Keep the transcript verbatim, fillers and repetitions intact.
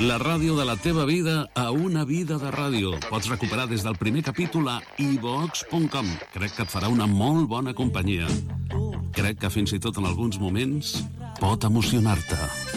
La ràdio de la teva vida a una vida de ràdio. Pots recuperar des del primer capítol a i vox punt com. Crec que et farà una molt bona companyia. Crec que fins i tot en alguns moments pot emocionar-te.